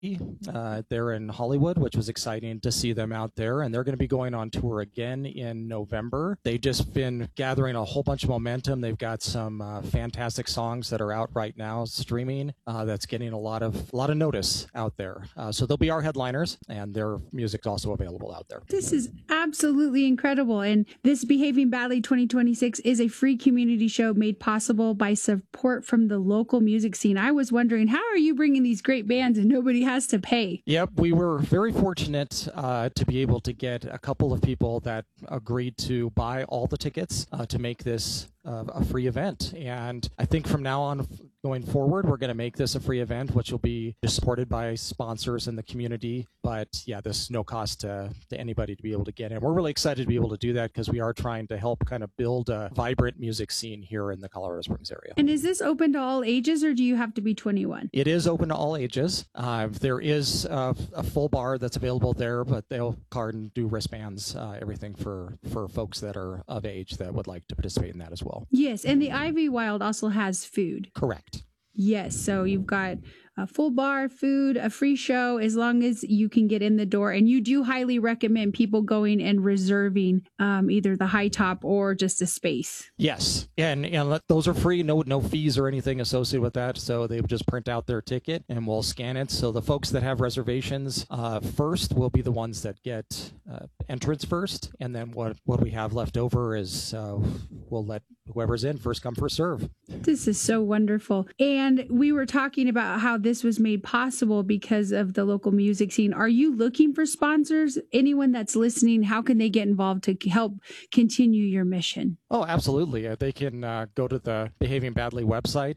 They're in Hollywood, which was exciting to see them out there. And they're going to be going on tour again in November. They've just been gathering a whole bunch of momentum. They've got some fantastic songs that are out right now streaming that's getting a lot of notice out there. So they'll be our headliners, and their music's also available out there. This is absolutely incredible. And this Behaving Badly 2026 is a free community show made possible by support from the local music scene. I was wondering, how are you bringing these great bands and nobody has to pay? Yep, we were very fortunate to be able to get a couple of people that agreed to buy all the tickets to make this a free event. And I think from now on going forward, we're going to make this a free event, which will be supported by sponsors in the community. But yeah, there's no cost to anybody to be able to get in. We're really excited to be able to do that because we are trying to help kind of build a vibrant music scene here in the Colorado Springs area. And is this open to all ages, or do you have to be 21? It is open to all ages. There is a full bar that's available there, but they'll card and do wristbands, everything for folks that are of age that would like to participate in that as well. Yes, and the Ivy Wild also has food. Correct. Yes, so you've got a full bar, food, a free show, as long as you can get in the door. And you do highly recommend people going and reserving either the high top or just a space. Yes, and those are free, no fees or anything associated with that. So they just print out their ticket and we'll scan it. So the folks that have reservations first will be the ones that get entrance first. And then what we have left over is we'll let whoever's in first come, first serve. This is so wonderful. And we were talking about how this was made possible because of the local music scene. Are you looking for sponsors? Anyone that's listening, how can they get involved to help continue your mission? Oh, absolutely. They can go to the Behaving Badly website,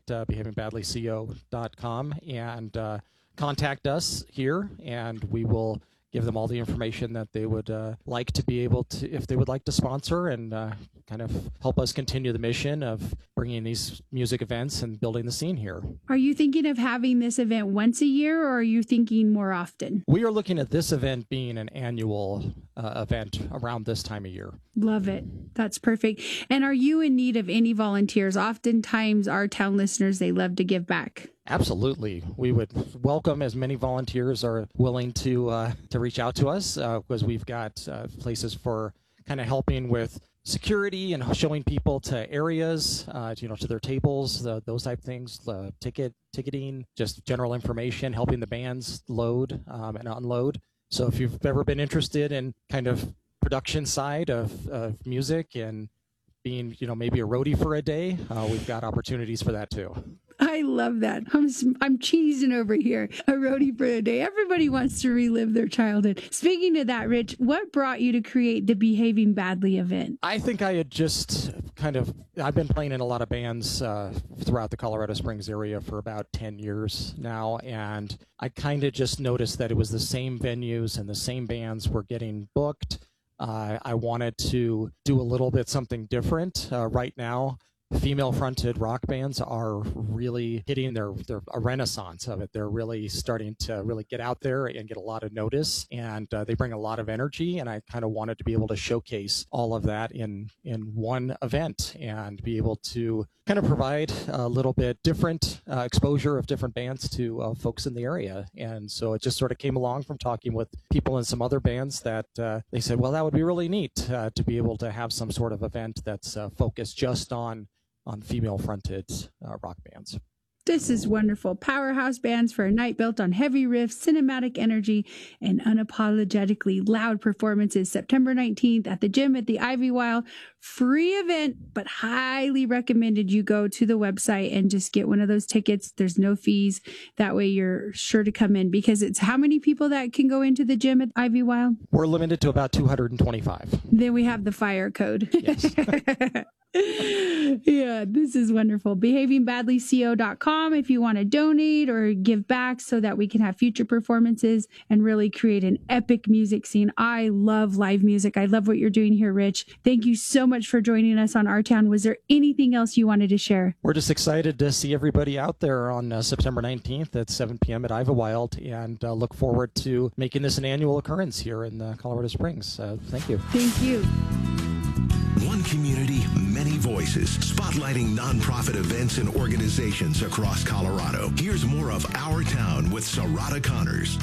behavingbadlyco.com, and contact us here, and we will give them all the information that they would like to be able to, if they would like to sponsor and kind of help us continue the mission of bringing these music events and building the scene here. Are you thinking of having this event once a year, or are you thinking more often? We are looking at this event being an annual event around this time of year. Love it. That's perfect. And are you in need of any volunteers? Oftentimes our town listeners, they love to give back. Absolutely. We would welcome as many volunteers are willing to reach out to us because we've got places for kind of helping with security and showing people to areas, to their tables, those type of things, ticketing, just general information, helping the bands load and unload. So if you've ever been interested in kind of production side of music and being, maybe a roadie for a day, we've got opportunities for that too. I love that. I'm cheesing over here. A roadie for a day. Everybody wants to relive their childhood. Speaking of that, Rich, what brought you to create the Behaving Badly event? I think I had just I've been playing in a lot of bands throughout the Colorado Springs area for about 10 years now, and I kind of just noticed that it was the same venues and the same bands were getting booked. I wanted to do a little bit something different. Right now, female-fronted rock bands are really hitting a renaissance of it. They're really starting to really get out there and get a lot of notice, and they bring a lot of energy, and I kind of wanted to be able to showcase all of that in one event and be able to kind of provide a little bit different exposure of different bands to folks in the area. And so it just sort of came along from talking with people in some other bands that they said, well, that would be really neat to be able to have some sort of event that's focused just on female-fronted rock bands. This is wonderful. Powerhouse bands for a night built on heavy riffs, cinematic energy, and unapologetically loud performances. September 19th at the gym at the Ivy Wild. Free event, but highly recommended you go to the website and just get one of those tickets. There's no fees. That way you're sure to come in, because it's how many people that can go into the gym at Ivy Wild? We're limited to about 225. Then we have the fire code. Yes. Yeah, this is wonderful. BehavingBadlyCO.com if you want to donate or give back so that we can have future performances and really create an epic music scene. I love live music. I love what you're doing here, Rich. Thank you so much for joining us on Our Town. Was there anything else you wanted to share? We're just excited to see everybody out there on September 19th at 7 p.m. at Ivy Wild, and look forward to making this an annual occurrence here in Colorado Springs. Thank you. Thank you. One community, many community voices, spotlighting nonprofit events and organizations across Colorado. Here's more of Our Town with Sarada Connors.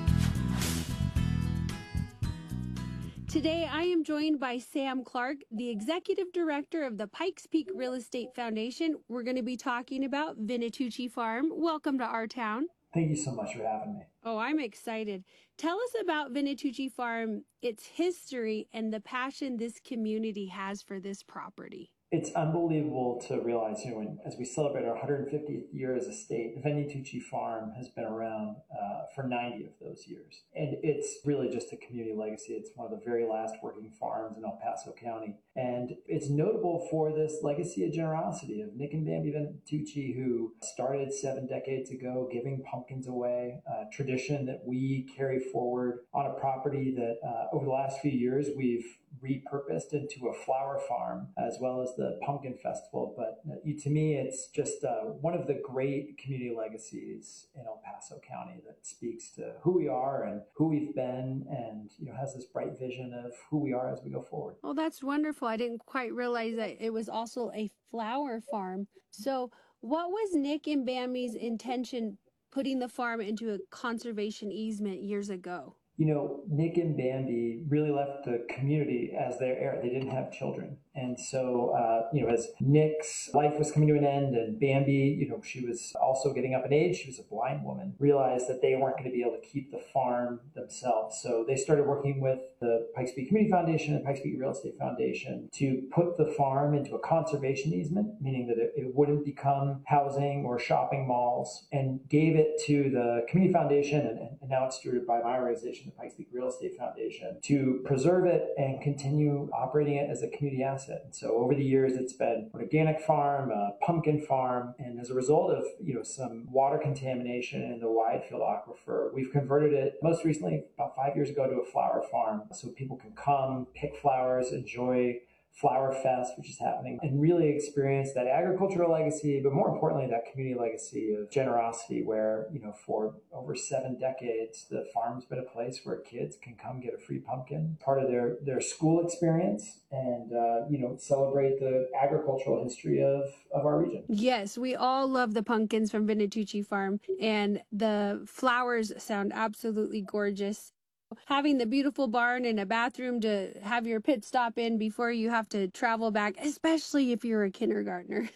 Today, I am joined by Sam Clark, the Executive Director of the Pikes Peak Real Estate Foundation. We're going to be talking about Vinatucci Farm. Welcome to Our Town. Thank you so much for having me. Oh, I'm excited. Tell us about Vinatucci Farm, its history, and the passion this community has for this property. It's unbelievable to realize, as we celebrate our 150th year as a state, the Vinatucci Farm has been around for 90 of those years. And it's really just a community legacy. It's one of the very last working farms in El Paso County. And it's notable for this legacy of generosity of Nick and Bambi Vinatucci, who started 7 decades ago giving pumpkins away, a tradition that we carry forward on a property that over the last few years we've repurposed into a flower farm as well as the pumpkin festival. But to me, it's just one of the great community legacies in El Paso County that speaks to who we are and who we've been, and has this bright vision of who we are as we go forward. Oh, that's wonderful. I didn't quite realize that it was also a flower farm. So what was Nick and Bambi's intention putting the farm into a conservation easement years ago? Nick and Bambi really left the community as their heir. They didn't have children. And so, as Nick's life was coming to an end and Bambi, she was also getting up in age, she was a blind woman, realized that they weren't going to be able to keep the farm themselves. So they started working with the Pikes Peak Community Foundation and Pikes Peak Real Estate Foundation to put the farm into a conservation easement, meaning that it wouldn't become housing or shopping malls, and gave it to the Community Foundation, and now it's stewarded by my organization, the Pikes Peak Real Estate Foundation, to preserve it and continue operating it as a community asset. And so over the years, it's been an organic farm, a pumpkin farm, and as a result of some water contamination in the Widefield Aquifer, we've converted it most recently about 5 years ago to a flower farm, so people can come, pick flowers, enjoy Flower Fest, which is happening, and really experience that agricultural legacy, but more importantly, that community legacy of generosity where, for over 7 decades, the farm's been a place where kids can come get a free pumpkin, part of their school experience, and, celebrate the agricultural history of our region. Yes, we all love the pumpkins from Vinatucci Farm, and the flowers sound absolutely gorgeous. Having the beautiful barn and a bathroom to have your pit stop in before you have to travel back, especially if you're a kindergartner.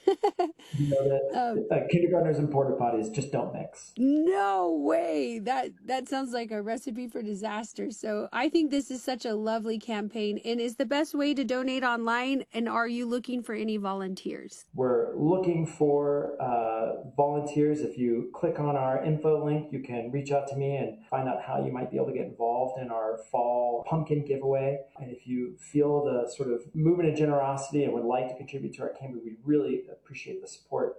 Kindergartners and porta potties just don't mix. No way. That sounds like a recipe for disaster. So I think this is such a lovely campaign, and is the best way to donate online. And are you looking for any volunteers? We're looking for volunteers. If you click on our info link, you can reach out to me and find out how you might be able to get involved in our fall pumpkin giveaway. And if you feel the sort of movement of generosity and would like to contribute to our campaign, we really appreciate the support.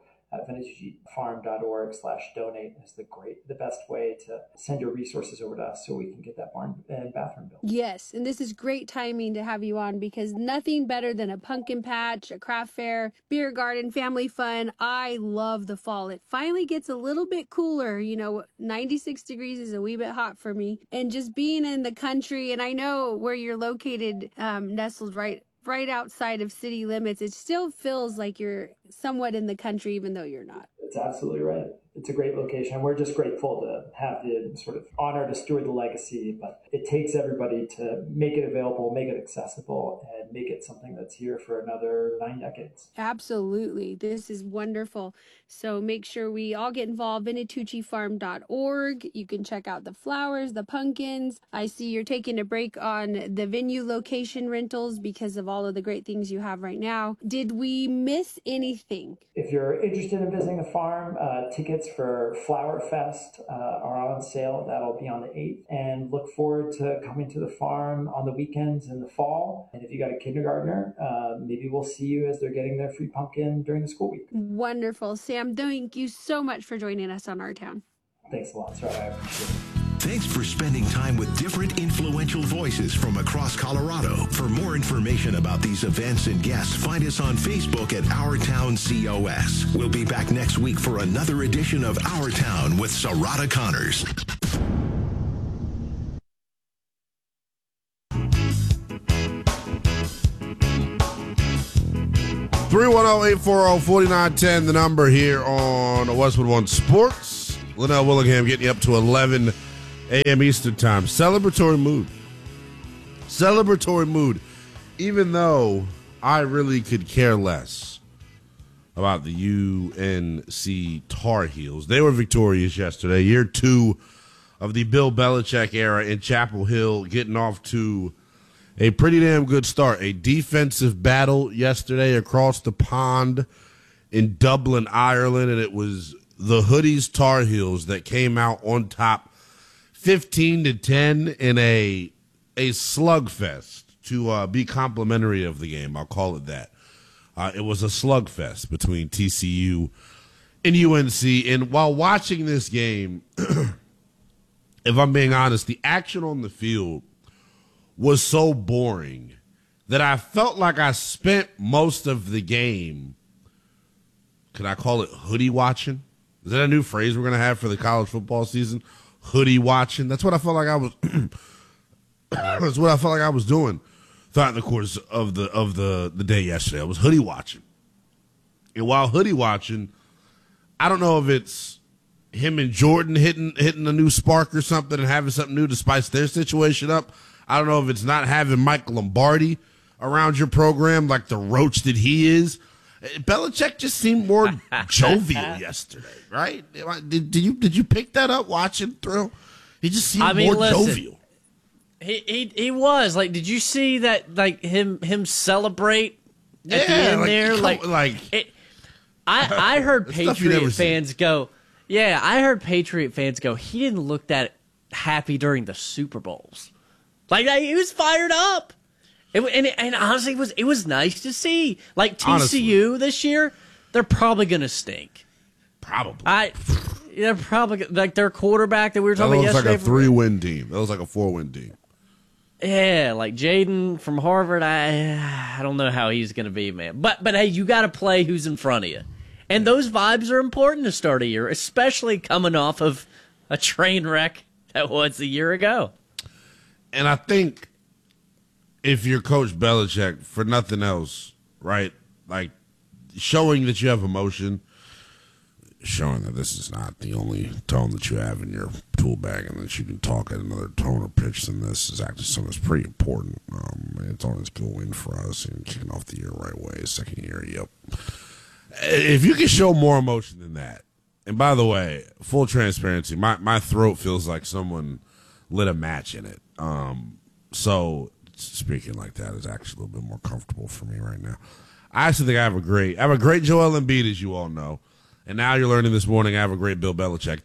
Vinatuccifarm.org/donate is the best way to send your resources over to us so we can get that barn and bathroom built. Yes, and this is great timing to have you on, because nothing better than a pumpkin patch, a craft fair, beer garden, family fun. I love the fall. It finally gets a little bit cooler. 96 degrees is a wee bit hot for me. And just being in the country, and I know where you're located, nestled right outside of city limits, it still feels like you're somewhat in the country, even though you're not. It's absolutely right. It's a great location. We're just grateful to have the sort of honor to steward the legacy, but it takes everybody to make it available, make it accessible, and make it something that's here for another 9 decades. Absolutely. This is wonderful. So make sure we all get involved. Vinatuccifarm.org. You can check out the flowers, the pumpkins. I see you're taking a break on the venue location rentals because of all of the great things you have right now. Did we miss anything? If you're interested in visiting the farm, tickets for Flower Fest are on sale. That'll be on the 8th. And look forward to coming to the farm on the weekends in the fall. And if you got a kindergartner, maybe we'll see you as they're getting their free pumpkin during the school week. Wonderful. Sam, thank you so much for joining us on Our Town. Thanks a lot, Sarah. I appreciate it. Thanks for spending time with different influential voices from across Colorado. For more information about these events and guests, find us on Facebook at Our Town COS. We'll be back next week for another edition of Our Town with Sarada Connors. 310-840-4910, the number here on Westwood One Sports. Linnell Willingham getting you up to 11 a.m. Eastern Time. Celebratory mood. Celebratory mood. Even though I really could care less about the UNC Tar Heels. They were victorious yesterday. Year 2 of the Bill Belichick era in Chapel Hill, getting off to a pretty damn good start. A defensive battle yesterday across the pond in Dublin, Ireland, and it was the Hoodies Tar Heels that came out on top 15-10 in a slugfest, to be complimentary of the game. I'll call it that. It was a slugfest between TCU and UNC. And while watching this game, if I'm being honest, the action on the field was so boring that I felt like I spent most of the game, could I call it hoodie watching? Is that a new phrase we're going to have for the college football season? Hoodie watching. That's what I felt like I was that's what I felt like I was doing throughout the course of the day yesterday. I was hoodie watching. And while hoodie watching, I don't know if it's him and Jordan hitting a new spark or something and having something new to spice their situation up. I don't know if it's not having Mike Lombardi around your program like the roach that he is. Belichick just seemed more jovial yesterday, right? Did you pick that up watching through? He just seemed more jovial. He was like. Did you see that? Like him celebrate at the end there. I heard Patriot fans go. Yeah, I heard Patriot fans go. He didn't look that happy during the Super Bowls. Like he was fired up. And honestly, it was nice to see. Like TCU honestly, this year, they're probably gonna stink. Probably. They're probably like their quarterback that we were talking about yesterday. That was like a 3-win team. That was like a 4-win team. Yeah, like Jaden from Harvard. I don't know how he's gonna be, man. But hey, you got to play who's in front of you, and those vibes are important to start a year, especially coming off of a train wreck that was a year ago. And I think if you're Coach Belichick, for nothing else, right, like showing that you have emotion, showing that this is not the only tone that you have in your tool bag and that you can talk at another tone or pitch than this is actually something that's pretty important. It's always going to win for us and kicking off the year right way. Second year, yep. If you can show more emotion than that, and by the way, full transparency, my throat feels like someone lit a match in it. So speaking like that is actually a little bit more comfortable for me right now. I actually think I have a great Joel Embiid, as you all know. And now you're learning this morning I have a great Bill Belichick.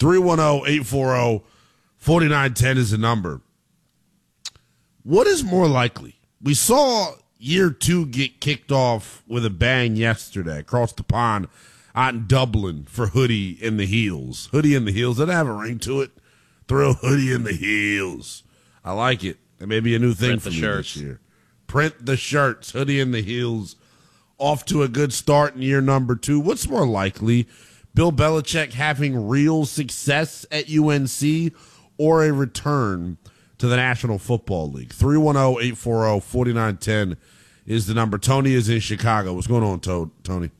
310-840-4910 is the number. What is more likely? We saw year 2 get kicked off with a bang yesterday across the pond out in Dublin for Hoodie in the Heels. Hoodie in the Heels. Doesn't have a ring to it. Throw Hoodie in the Heels. I like it. It may be a new thing for me this year. Print the shirts. Hoodie in the Heels. Off to a good start in year number 2. What's more likely? Bill Belichick having real success at UNC or a return to the National Football League? 310-840-4910 is the number. Tony is in Chicago. What's going on, Tony?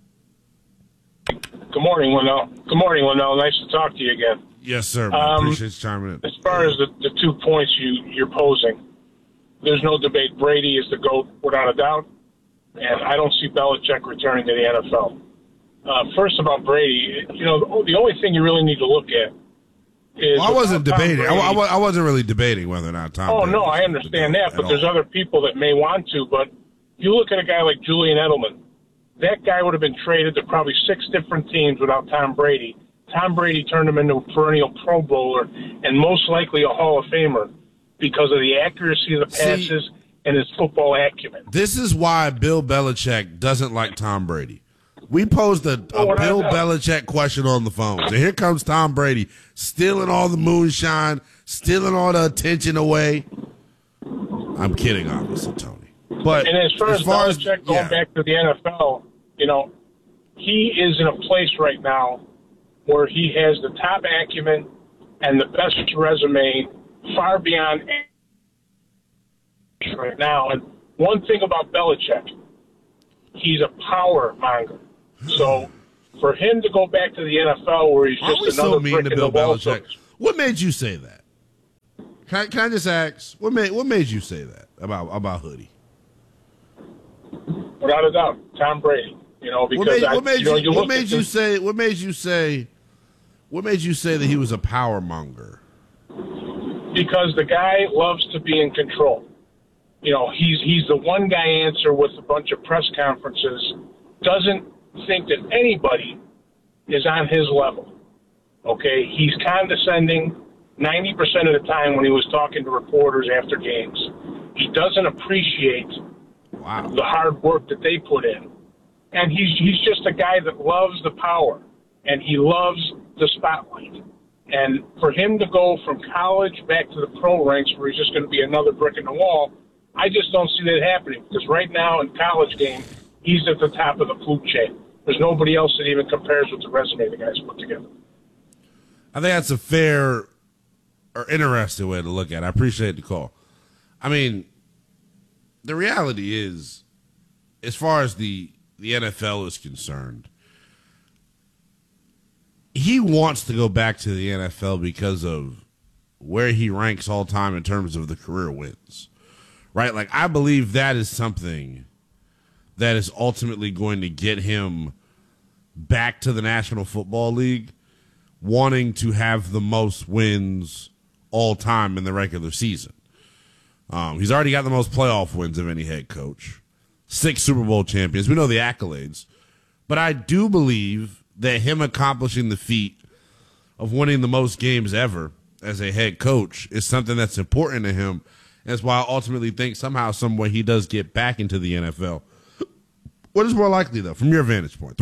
Good morning, Linnell. Good morning, Linnell. Nice to talk to you again. Yes, sir. Appreciate you chiming in. As far as the 2 points you're posing, there's no debate. Brady is the GOAT without a doubt, and I don't see Belichick returning to the NFL. First about Brady, the only thing you really need to look at is... Well, I wasn't debating. I wasn't really debating whether or not Tom Brady... no, I understand that, but there's other people that may want to. But if you look at a guy like Julian Edelman, that guy would have been traded to probably 6 different teams without Tom Brady. Tom Brady turned him into a perennial Pro Bowler and most likely a Hall of Famer because of the accuracy of the passes and his football acumen. This is why Bill Belichick doesn't like Tom Brady. We posed a Bill Belichick question on the phone. And here comes Tom Brady stealing all the moonshine, stealing all the attention away. I'm kidding, obviously, Tony. But and as far as Belichick going back to the NFL, he is in a place right now where he has the top acumen and the best resume far beyond right now. And one thing about Belichick, he's a power monger. So for him to go back to the NFL where he's just another brick in the wall. What made you say that? Can I just ask, what made you say that about Hoodie? Without a doubt, Tom Brady. Because what made you say that he was a power monger? Because the guy loves to be in control. He's the one guy answer with a bunch of press conferences. Doesn't think that anybody is on his level. Okay, he's condescending 90% of the time when he was talking to reporters after games. He doesn't appreciate the hard work that they put in. And he's just a guy that loves the power, and he loves the spotlight. And for him to go from college back to the pro ranks where he's just going to be another brick in the wall, I just don't see that happening. Because right now in college game, he's at the top of the food chain. There's nobody else that even compares with the resume the guy's put together. I think that's a fair or interesting way to look at it. I appreciate the call. I mean, the reality is, as far as the NFL is concerned, he wants to go back to the NFL because of where he ranks all time in terms of the career wins, right? Like, I believe that is something that is ultimately going to get him back to the National Football League, wanting to have the most wins all time in the regular season. He's already got the most playoff wins of any head coach. 6 Super Bowl champions. We know the accolades. But I do believe that him accomplishing the feat of winning the most games ever as a head coach is something that's important to him. That's why I ultimately think somehow, some way, he does get back into the NFL. What is more likely, though, from your vantage point?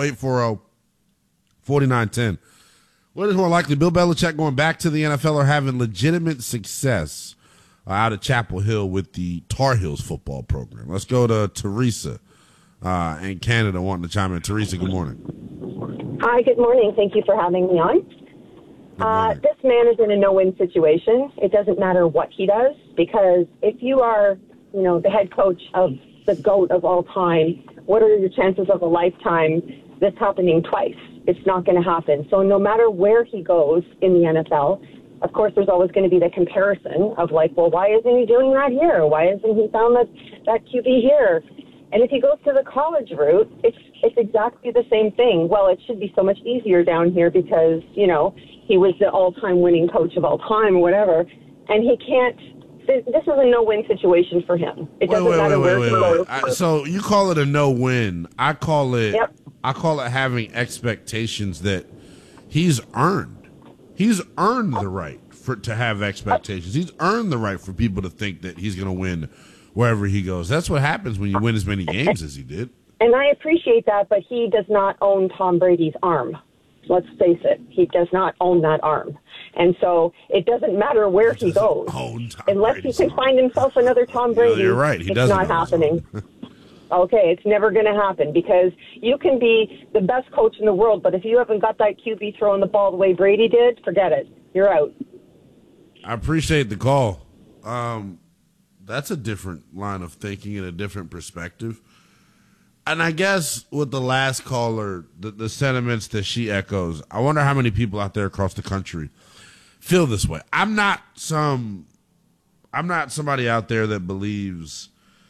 310-840-4910. What is more likely, Bill Belichick going back to the NFL or having legitimate success out of Chapel Hill with the Tar Heels football program? Let's go to Teresa in Canada wanting to chime in. Teresa, good morning. Hi, good morning. Thank you for having me on. This man is in a no-win situation. It doesn't matter what he does, because if you are, the head coach of the GOAT of all time, what are your chances of a lifetime this happening twice? It's not going to happen. So no matter where he goes in the NFL, of course, there's always going to be the comparison of like, well, why isn't he doing that here? Why isn't he found that QB here? And if he goes to the college route, it's exactly the same thing. Well, it should be so much easier down here because, he was the all-time winning coach of all time or whatever. And he can't. This is a no-win situation for him. It doesn't matter where he goes. So you call it a no-win. I call it having expectations that he's earned. He's earned the right to have expectations. He's earned the right for people to think that he's going to win wherever he goes. That's what happens when you win as many games as he did. And I appreciate that, but he does not own Tom Brady's arm. Let's face it. He does not own that arm. And so it doesn't matter where he goes. Unless he can find himself another Tom Brady, you're right. It's not happening. Okay, it's never going to happen, because you can be the best coach in the world, but if you haven't got that QB throwing the ball the way Brady did, forget it. You're out. I appreciate the call. That's a different line of thinking and a different perspective. And I guess with the last caller, the sentiments that she echoes, I wonder how many people out there across the country feel this way. I'm not somebody out there that believes,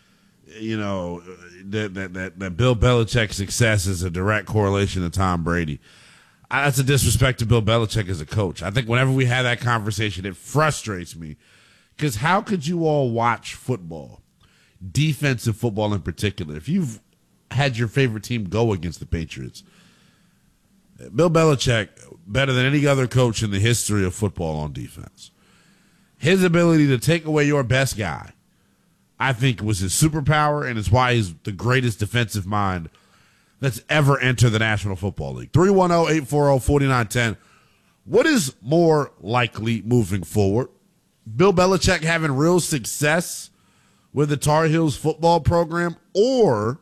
that Bill Belichick's success is a direct correlation to Tom Brady. That's a disrespect to Bill Belichick as a coach. I think whenever we have that conversation, it frustrates me, because how could you all watch football, defensive football in particular, if you've had your favorite team go against the Patriots? Bill Belichick, better than any other coach in the history of football on defense. His ability to take away your best guy, I think, was his superpower, and it's why he's the greatest defensive mind that's ever entered the National Football League. 310-840-4910. What is more likely moving forward? Bill Belichick having real success with the Tar Heels football program, or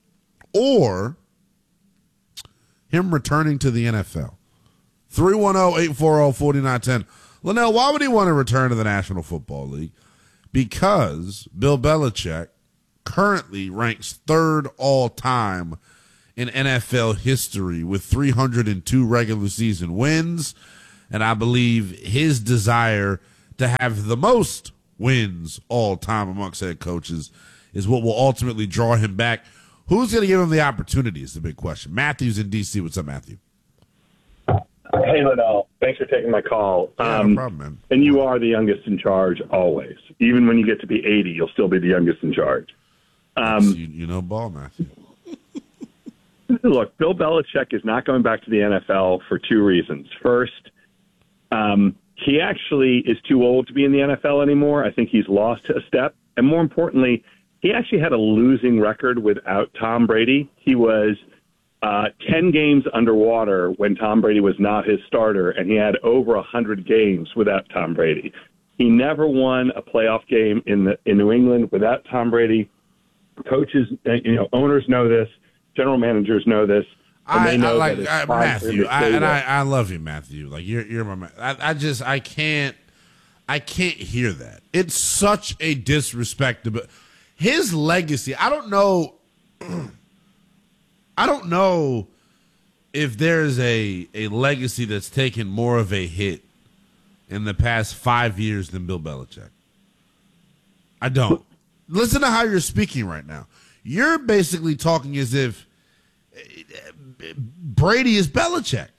him returning to the NFL? 310-840-4910. Linnell, why would he want to return to the National Football League? Because Bill Belichick currently ranks 3rd all time in NFL history with 302 regular season wins. And I believe his desire to have the most wins all time amongst head coaches is what will ultimately draw him back. Who's going to give him the opportunity is the big question. Matthew's in D.C. What's up, Matthew? Hey, Liddell. Thanks for taking my call. Yeah, no problem, man. And you are the youngest in charge always. Even when you get to be 80, you'll still be the youngest in charge. You know ball, Matthew. Look, Bill Belichick is not going back to the NFL for 2 reasons. First, he actually is too old to be in the NFL anymore. I think he's lost a step. And more importantly, he actually had a losing record without Tom Brady. He was 10 games underwater when Tom Brady was not his starter, and he had over 100 games without Tom Brady. He never won a playoff game in New England without Tom Brady. Coaches, owners know this. General managers know this. And Matthew. I love you, Matthew. Like you're my man. I can't hear that. It's such a disrespect. But his legacy, I don't know. I don't know if there's a legacy that's taken more of a hit in the past 5 years than Bill Belichick. I don't. Listen to how you're speaking right now. You're basically talking as if Brady is Belichick.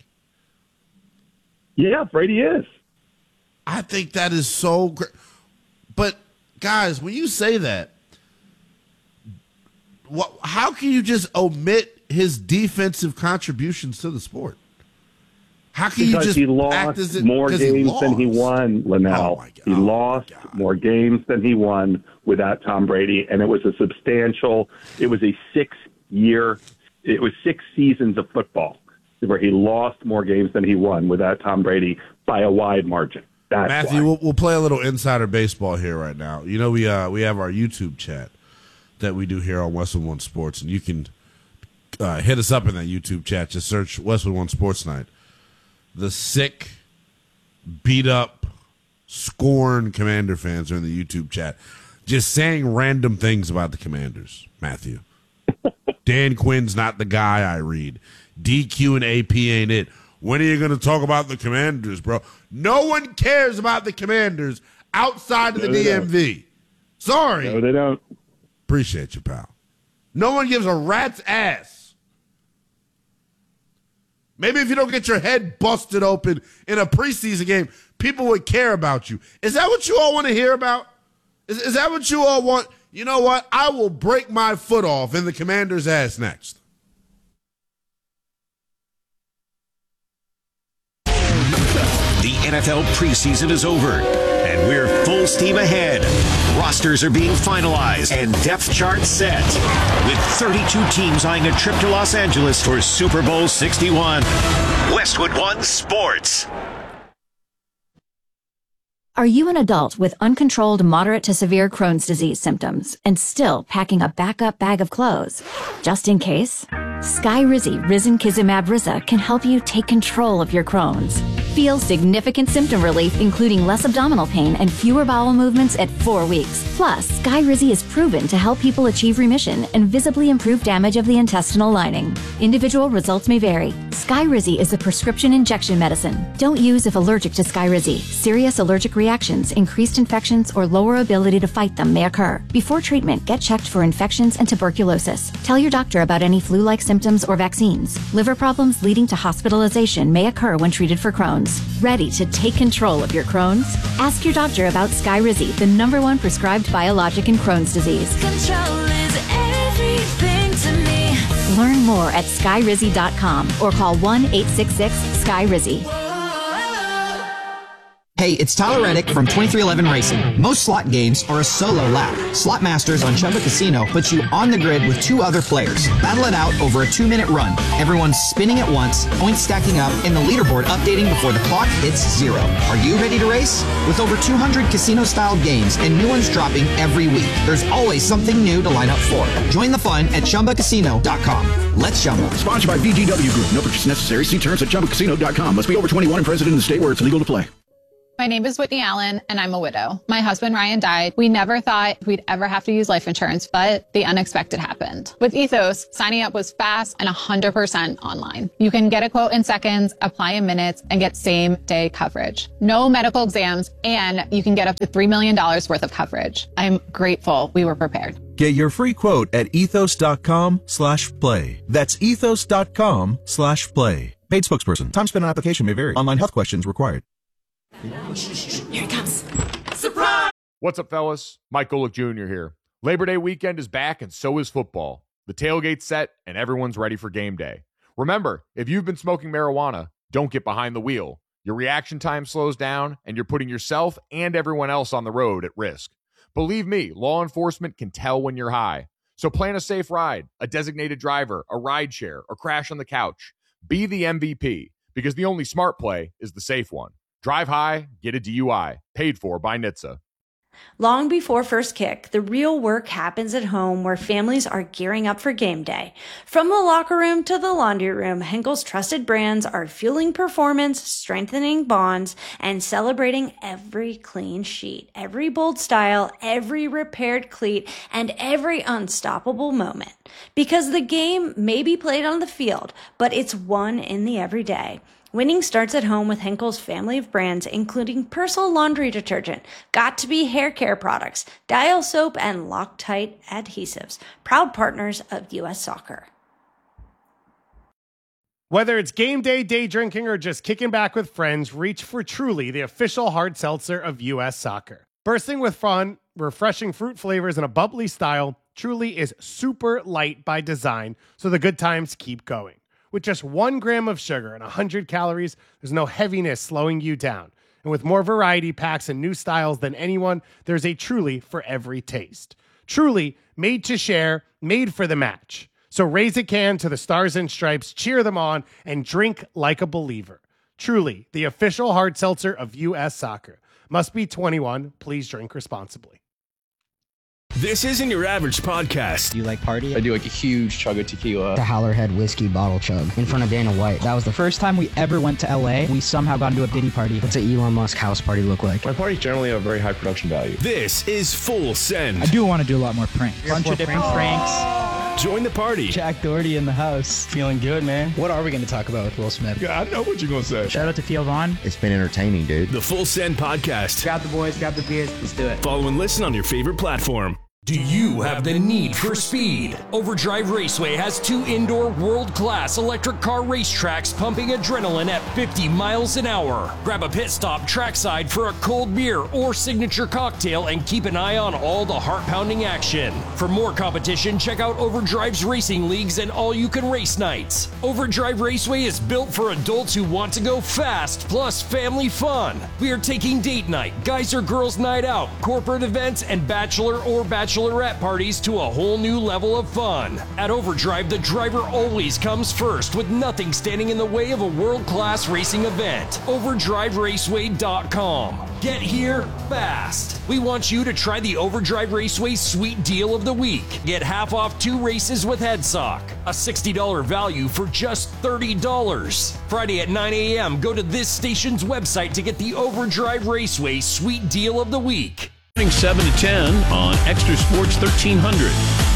Yeah, Brady is. I think that is so great. But, guys, when you say that, how can you just omit his defensive contributions to the sport? How can because you just he lost more games than he won, Linnell. Oh my God. He lost more games than he won without Tom Brady, and it was a 6 seasons of football where he lost more games than he won without Tom Brady by a wide margin. That's Matthew, why. we'll play a little insider baseball here right now. You know, we have our YouTube chat that we do here on Westwood One Sports, and you can hit us up in that YouTube chat. Just search Westwood One Sports Night. The sick, beat up, scorned Commander fans are in the YouTube chat, just saying random things about the Commanders. Matthew, Dan Quinn's not the guy I read. DQ and AP ain't it. When are you going to talk about the Commanders, bro? No one cares about the Commanders outside of the DMV. Sorry. No, they don't. Appreciate you, pal. No one gives a rat's ass. Maybe if you don't get your head busted open in a preseason game, people would care about you. Is that what you all want to hear about? Is that what you all want? You know what? I will break my foot off in the Commander's ass next. The NFL preseason is over, and we're full steam ahead. Rosters are being finalized and depth charts set, with 32 teams eyeing a trip to Los Angeles for Super Bowl 61. Westwood One Sports. Are you an adult with uncontrolled moderate to severe Crohn's disease symptoms and still packing a backup bag of clothes? Just in case? Skyrizi Risankizumab Riza can help you take control of your Crohn's. Feel significant symptom relief, including less abdominal pain and fewer bowel movements at 4 weeks. Plus, Skyrizi is proven to help people achieve remission and visibly improve damage of the intestinal lining. Individual results may vary. Skyrizi is a prescription injection medicine. Don't use if allergic to Skyrizi. Serious allergic reactions, increased infections, or lower ability to fight them may occur. Before treatment, get checked for infections and tuberculosis. Tell your doctor about any flu-like symptoms or vaccines. Liver problems leading to hospitalization may occur when treated for Crohn's. Ready to take control of your Crohn's? Ask your doctor about Skyrizi, the #1 prescribed biologic in Crohn's disease. Control is everything to me. Learn more at skyrizi.com or call 1-866-SKYRIZI. Hey, it's Tyler Reddick from 2311 Racing. Most slot games are a solo lap. Slot Masters on Chumba Casino puts you on the grid with 2 other players. Battle it out over a 2-minute run. Everyone's spinning at once, points stacking up, and the leaderboard updating before the clock hits 0. Are you ready to race? With over 200 casino-style games and new ones dropping every week, there's always something new to line up for. Join the fun at ChumbaCasino.com. Let's Chumba. Sponsored by VGW Group. No purchase necessary. See terms at ChumbaCasino.com. Must be over 21 and present in the state where it's legal to play. My name is Whitney Allen, and I'm a widow. My husband, Ryan, died. We never thought we'd ever have to use life insurance, but the unexpected happened. With Ethos, signing up was fast and 100% online. You can get a quote in seconds, apply in minutes, and get same-day coverage. No medical exams, and you can get up to $3 million worth of coverage. I'm grateful we were prepared. Get your free quote at ethos.com/play. That's ethos.com/play. Paid spokesperson. Time spent on application may vary. Online health questions required. Here it comes. Surprise! What's up, fellas? Mike Golick Jr. here. Labor Day weekend is back, and so is football. The tailgate's set, and everyone's ready for game day. Remember, if you've been smoking marijuana, don't get behind the wheel. Your reaction time slows down, and you're putting yourself and everyone else on the road at risk. Believe me, law enforcement can tell when you're high. So plan a safe ride, a designated driver, a ride share, or crash on the couch. Be the MVP, because the only smart play is the safe one. Drive high, get a DUI. Paid for by NHTSA. Long before first kick, the real work happens at home where families are gearing up for game day. From the locker room to the laundry room, Henkel's trusted brands are fueling performance, strengthening bonds, and celebrating every clean sheet, every bold style, every repaired cleat, and every unstoppable moment. Because the game may be played on the field, but it's won in the everyday. Winning starts at home with Henkel's family of brands, including Persil laundry detergent, Got2b hair care products, Dial soap, and Loctite adhesives. Proud partners of U.S. Soccer. Whether it's game day, day drinking, or just kicking back with friends, reach for Truly, the official hard seltzer of U.S. Soccer. Bursting with fun, refreshing fruit flavors, and a bubbly style, Truly is super light by design, so the good times keep going. With just 1 gram of sugar and 100 calories, there's no heaviness slowing you down. And with more variety packs and new styles than anyone, there's a Truly for every taste. Truly, made to share, made for the match. So raise a can to the Stars and Stripes, cheer them on, and drink like a believer. Truly, the official hard seltzer of U.S. Soccer. Must be 21. Please drink responsibly. This isn't your average podcast. Do you like party? I do like a huge chug of tequila. The Howlerhead whiskey bottle chug in front of Dana White. That was the first time we ever went to LA. We somehow got into a Diddy party. What's an Elon Musk house party look like? My parties generally have very high production value. This is Full Send. I do want to do a lot more pranks. Bunch of different pranks. Join the party. Jack Doherty in the house. Feeling good, man. What are we going to talk about with Will Smith? Yeah, I know what you're going to say. Shout out to Theo Vaughn. It's been entertaining, dude. The Full Send podcast. Grab the boys, grab the beers. Let's do it. Follow and listen on your favorite platform. Do you have the need for speed? Overdrive Raceway has 2 indoor world-class electric car racetracks pumping adrenaline at 50 miles an hour. Grab a pit stop trackside for a cold beer or signature cocktail and keep an eye on all the heart-pounding action. For more competition, check out Overdrive's racing leagues and all-you-can-race nights. Overdrive Raceway is built for adults who want to go fast, plus family fun. We are taking date night, guys or girls night out, corporate events, and bachelor or bachelorette parties to a whole new level of fun. At Overdrive, the driver always comes first, with nothing standing in the way of a world-class racing event. OverdriveRaceway.com. Get here fast. We want you to try the Overdrive Raceway Sweet Deal of the Week. Get half off 2 races with HeadSock. A $60 value for just $30. Friday at 9 a.m., go to this station's website to get the Overdrive Raceway Sweet Deal of the Week. 7 to 10 on Extra Sports 1300.